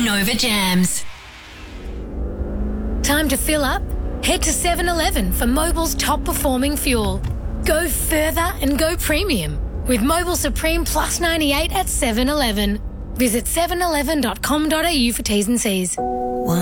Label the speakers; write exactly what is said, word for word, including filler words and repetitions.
Speaker 1: Nova Jams.
Speaker 2: Time to fill up? Head to seven eleven for Mobil's top performing fuel. Go further and go premium with Mobil Supreme Plus ninety-eight at seven eleven. Visit seven eleven dot com dot a u for T's and C's.